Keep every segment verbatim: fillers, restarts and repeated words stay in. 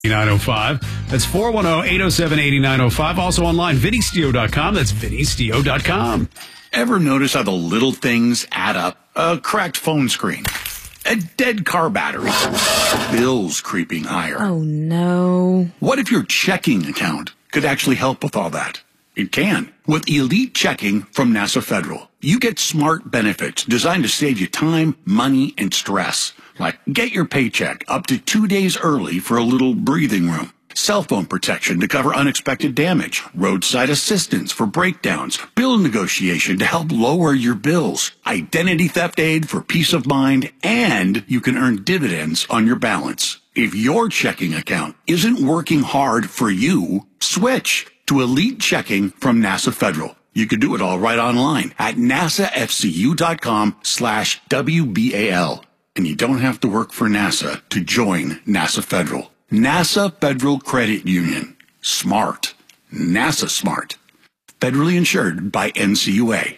nine oh five. That's four one zero, eight oh seven, eight nine oh five. Also online, vinny stio dot com. That's vinny stio dot com. Ever notice how the little things add up? A cracked phone screen, a dead car battery, bills creeping higher. Oh, no. What if your checking account could actually help with all that? It can. With Elite Checking from NASA Federal, you get smart benefits designed to save you time, money, and stress. Like get your paycheck up to two days early for a little breathing room. Cell phone protection to cover unexpected damage. Roadside assistance for breakdowns. Bill negotiation to help lower your bills. Identity theft aid for peace of mind. And you can earn dividends on your balance. If your checking account isn't working hard for you, switch to Elite Checking from NASA Federal. You can do it all right online at nasafcu.com slash WBAL. And you don't have to work for NASA to join NASA Federal. NASA Federal Credit Union. Smart. NASA smart. Federally insured by N C U A.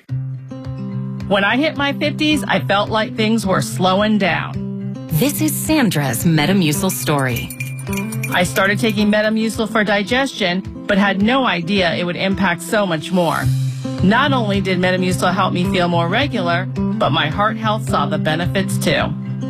When I hit my fifties, I felt like things were slowing down. This is Sandra's Metamucil story. I started taking Metamucil for digestion, but had no idea it would impact so much more. Not only did Metamucil help me feel more regular, but my heart health saw the benefits too.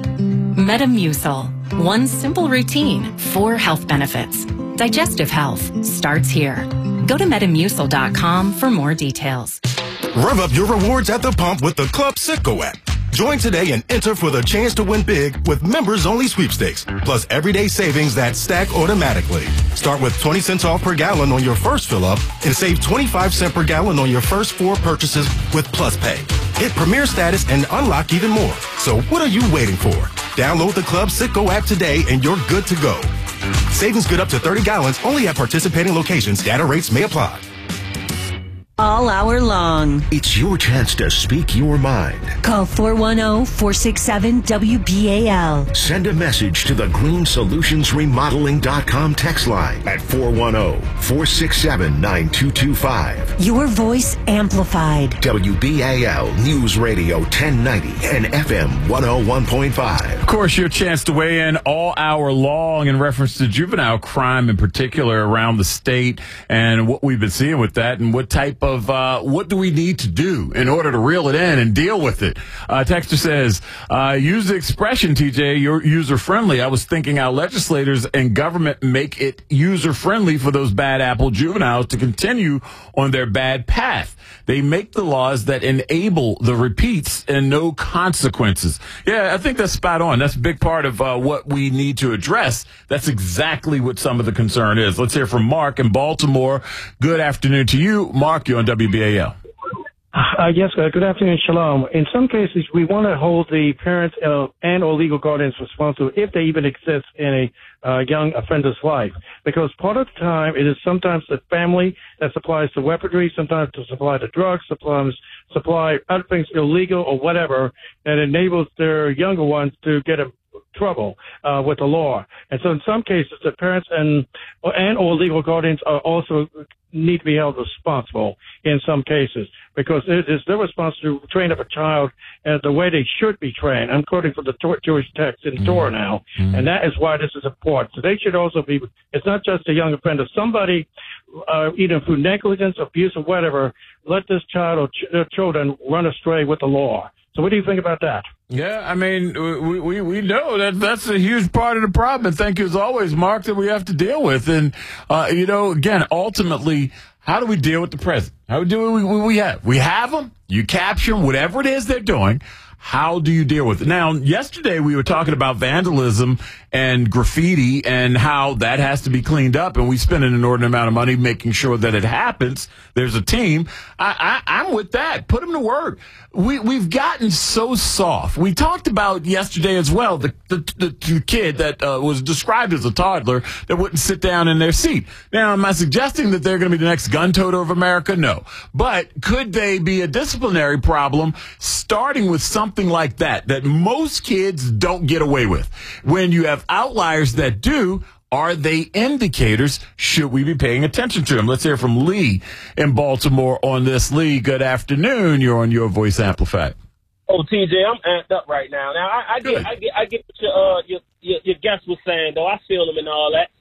Metamucil. One simple routine, four health benefits. Digestive health starts here. Go to metamucil dot com for more details. Rev up your rewards at the pump with the Club Citgo app. Join today and enter for the chance to win big with members-only sweepstakes, plus everyday savings that stack automatically. Start with twenty cents off per gallon on your first fill-up and save twenty-five cents per gallon on your first four purchases with Plus Pay. Hit Premier status and unlock even more. So what are you waiting for? Download the Club Citgo app today and you're good to go. Savings good up to thirty gallons only at participating locations. Data rates may apply. All hour long. It's your chance to speak your mind. Call four one zero, four six seven, W B A L. Send a message to the green solutions remodeling dot com text line at four one zero, four six seven, nine two two five. Your voice amplified. W B A L News Radio ten ninety and F M one oh one point five. Of course, your chance to weigh in all hour long in reference to juvenile crime in particular around the state and what we've been seeing with that and what type of uh, what do we need to do in order to reel it in and deal with it. Uh, Texter says, uh, use the expression, T J, you're user-friendly. I was thinking our legislators and government make it user-friendly for those bad apple juveniles to continue on their bad path. They make the laws that enable the repeats and no consequences. Yeah, I think that's spot on. That's a big part of uh, what we need to address. That's exactly what some of the concern is. Let's hear from Mark in Baltimore. Good afternoon to you. Mark, you're on W B A L. Uh, yes, uh, good afternoon, Shalom. In some cases, we want to hold the parents uh, and or legal guardians responsible if they even exist in a uh, young offender's life. Because part of the time, it is sometimes the family that supplies the weaponry, sometimes to supply the drugs, sometimes supply other things illegal or whatever that enables their younger ones to get in trouble uh, with the law. And so in some cases, the parents and and or legal guardians are also need to be held responsible in some cases because it is their responsibility to train up a child uh, the way they should be trained. I'm quoting from the Tor- Jewish text in mm-hmm. Torah now, mm-hmm. and that is why this is important. So they should also be, it's not just a young offender. Somebody, uh, either through negligence, abuse, or whatever, let this child or ch- their children run astray with the law. So what do you think about that? Yeah, I mean, we, we, we know that that's a huge part of the problem. And thank you, as always, Mark, that we have to deal with. And, uh, you know, again, ultimately, how do we deal with the present? How do we, we, we have? We have them. You capture them, whatever it is they're doing. How do you deal with it? Now, yesterday we were talking about vandalism and graffiti and how that has to be cleaned up, and we spend an inordinate amount of money making sure that it happens. There's a team. I, I, I'm with that. Put them to work. We, we've gotten so soft. We talked about yesterday as well the, the, the, the kid that uh, was described as a toddler that wouldn't sit down in their seat. Now, am I suggesting that they're going to be the next gun toter of America? No. But could they be a disciplinary problem starting with something like that, that most kids don't get away with? When you have outliers that do, are they indicators? Should we be paying attention to them? Let's hear from Lee in Baltimore on this. Lee, good afternoon. You're on Your Voice Amplified. Oh, T J, I'm amped up right now. Now, I, I get, I get, I get what your, uh, your, your, your guest was saying, though. I feel them and all that.